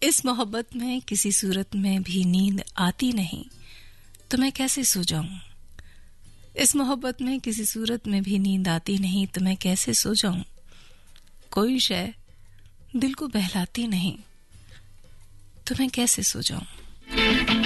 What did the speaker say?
इस मोहब्बत में किसी सूरत में भी नींद आती नहीं, तो मैं कैसे सो जाऊं। इस मोहब्बत में किसी सूरत में भी नींद आती नहीं, तो मैं कैसे सो जाऊं। कोई शय दिल को बहलाती नहीं, तो मैं कैसे सो जाऊं।